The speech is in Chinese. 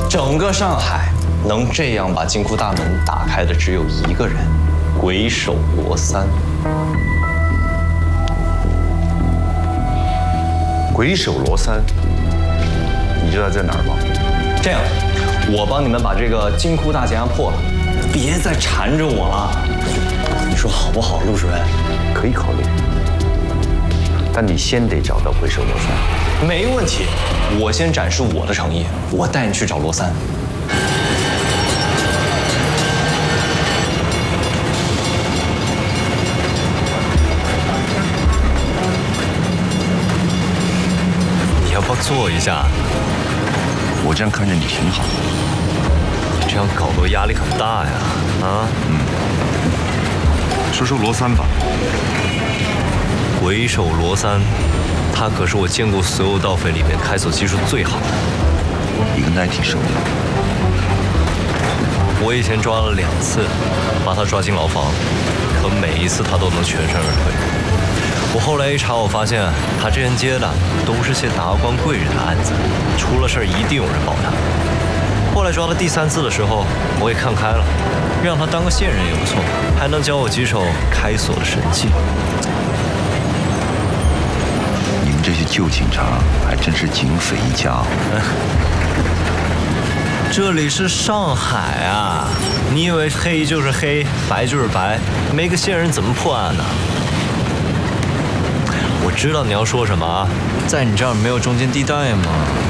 整个上海能这样把金库大门打开的只有一个人，鬼手罗三。 鬼手罗三，你知道在哪儿吗？ 这样，我帮你们把这个金库大劫案破了，别再缠着我了。你说好不好，陆主任？ 可以考虑，但你先得找到鬼手罗三。 没问题，我先展示我的诚意，我带你去找罗三。 你要不要坐一下？ 我这样看着你挺好， 这样搞得我压力很大呀！啊， 说说罗三吧。 鬼手罗三，他可是我见过所有盗匪里面开锁技术最好的。 你跟他还挺熟的。 我以前抓了2次，把他抓进牢房，可每一次他都能全身而退。我后来一查，我发现他这人接的都是些达官贵人的案子，出了事儿一定有人保他。后来抓到第3次的时候，我也看开了，让他当个线人也不错，还能教我几手开锁的神技。 你们这些旧警察还真是警匪一家。 这里是上海啊，你以为黑就是黑，白就是白，没个线人怎么破案呢？我知道你要说什么，在你这儿没有中间地带吗？